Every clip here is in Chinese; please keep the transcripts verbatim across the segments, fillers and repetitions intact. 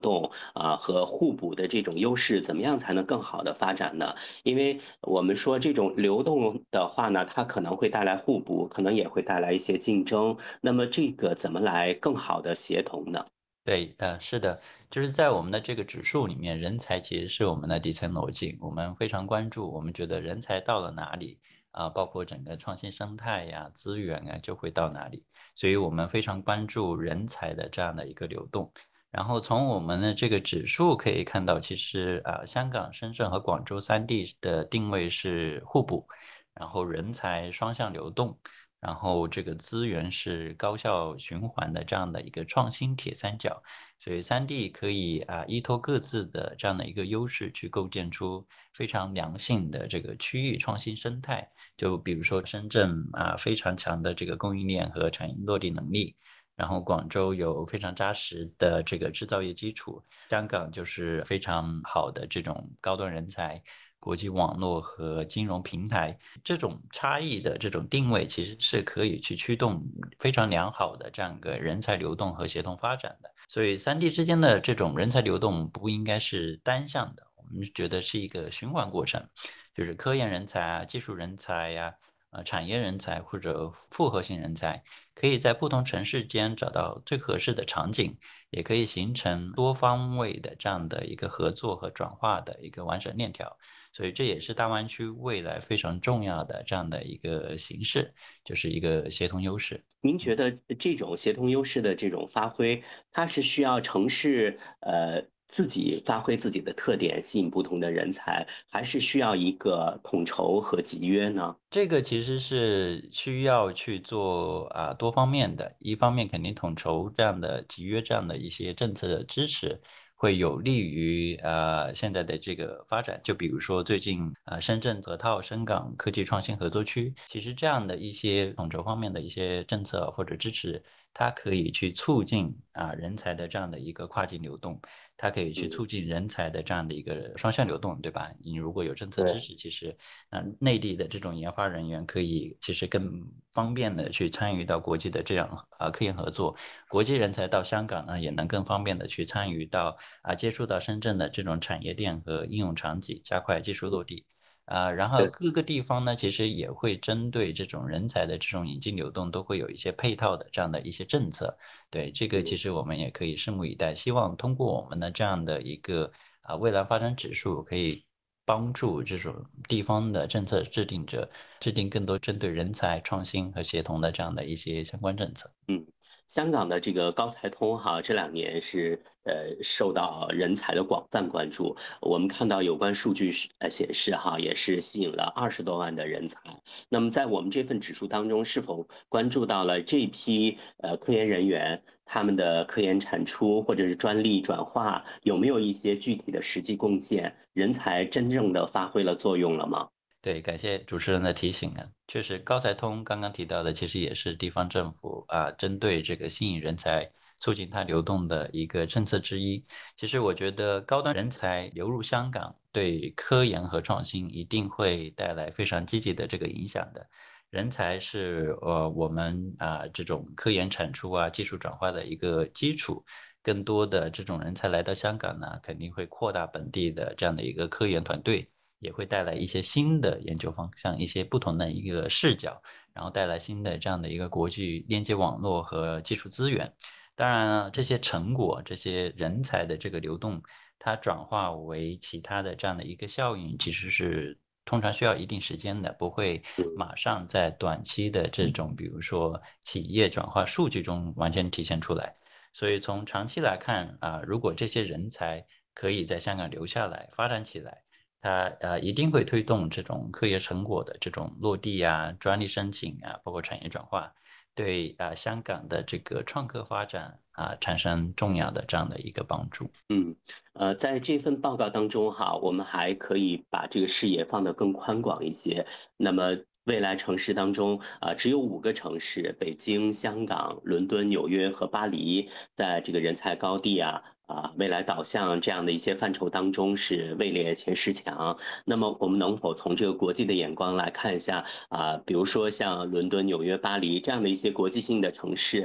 动啊、和互补的这种优势，怎么样才能更好的发展呢？因为我们说这种流动的话呢，它可能会带来互补，可能也会带来一些竞争。那么这个怎么来更好的协同呢？ 对，呃，是的，就是在我们的这个指数里面，人才其实是我们的底层逻辑，我们非常关注，我们觉得人才到了哪里啊、包括整个创新生态呀、资源啊，就会到哪里，所以我们非常关注人才的这样的一个流动。然后从我们的这个指数可以看到，其实啊、香港、深圳和广州三地的定位是互补，然后人才双向流动。然后这个资源是高效循环的这样的一个创新铁三角，所以三地可以啊依托各自的这样的一个优势，去构建出非常良性的这个区域创新生态。就比如说深圳啊非常强的这个供应链和产业落地能力，然后广州有非常扎实的这个制造业基础，香港就是非常好的这种高端人才。国际网络和金融平台这种差异的这种定位，其实是可以去驱动非常良好的这样一个人才流动和协同发展的。所以，三地之间的这种人才流动不应该是单向的，我们觉得是一个循环过程，就是科研人才啊、技术人才呀、呃产业人才或者复合型人才，可以在不同城市间找到最合适的场景，也可以形成多方位的这样的一个合作和转化的一个完整链条。所以这也是大湾区未来非常重要的这样的一个形式，就是一个协同优势。 您觉得这种协同优势的这种发挥，它是需要城市呃自己发挥自己的特点，吸引不同的人才，还是需要一个统筹和集约呢？ 这个其实是需要去做啊、多方面的，一方面肯定统筹这样的集约这样的一些政策的支持，会有利于呃现在的这个发展。就比如说最近呃深圳河套深港科技创新合作区，其实这样的一些统筹方面的一些政策或者支持，它可以去促进啊、人才的这样的一个跨境流动。它可以去嗯， 促进人才的这样的一个双向流动，对吧？你如果有政策支对。 持，其实那内地的这种研发人员可以其实更方便的去参与到国际的这样啊科研合作，国际人才到香港呢也能更方便的去参与到啊接触到深圳的这种产业链和应用场景，加快技术落地。啊，然后对。 各个地方呢，其实也会针对这种人才的这种引进流动，都会有一些配套的这样的一些政策。对，这个其嗯。 实我们也可以拭目以待，希望通过我们的这样的一个啊未来发展指数，可以帮助这种地方的政策制定者制定更多针对人才创新和协同的这样的一些相关政策。 嗯，香港的这个高才通哈，这两年是呃受到人才的广泛关注。我们看到有关数据是呃显示哈，也是吸引了二十多万的人才。那么在我们这份指数当中，是否关注到了这批呃科研人员他们的科研产出或者是专利转化有没有一些具体的实际贡献？人才真正的发挥了作用了吗？ 对，感谢主持人的提醒啊。确实，高才通刚刚提到的，其实也是地方政府啊，针对这个吸引人才、促进它流动的一个政策之一。其实，我觉得高端人才流入香港，对科研和创新一定会带来非常积极的这个影响的。人才是呃我们啊这种科研产出啊、技术转化的一个基础。更多的这种人才来到香港呢，肯定会扩大本地的这样的一个科研团队。也会带来一些新的研究方向，一些不同的一个视角，然后带来新的这样的一个国际链接网络和技术资源。当然了，这些成果、这些人才的这个流动，它转化为其他的这样的一个效应，其实是通常需要一定时间的，不会嗯。 马上在短期的这种，比如说企业转化数据中完全体现出来。所以从长期来看啊，如果这些人才可以在香港留下来、发展起来，它呃一定会推动这种科研成果的这种落地啊、专利申请啊，包括产业转化，对啊、呃香港的这个创科发展啊、产生重要的这样的一个帮助。 嗯，呃，在这份报告当中哈，我们还可以把这个视野放得更宽广一些。那么，未来城市当中啊，只有五个城市：北京、香港、伦敦、纽约和巴黎，在这个人才高地啊啊未来导向这样的一些范畴当中是位列前十强。那么，我们能否从这个国际的眼光来看一下啊，比如说像伦敦、纽约、巴黎这样的一些国际性的城市？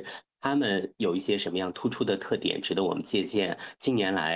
他们有一些什么样突出的特点值得我们借鉴？近年来。